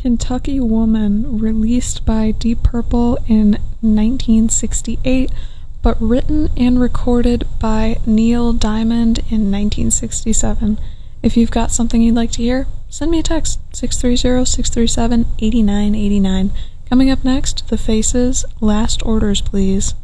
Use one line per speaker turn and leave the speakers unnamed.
Kentucky Woman, released by Deep Purple in 1968, but written and recorded by Neil Diamond in 1967. If you've got something you'd like to hear, send me a text, 630-637-8989. Coming up next, The Faces, Last Orders Please.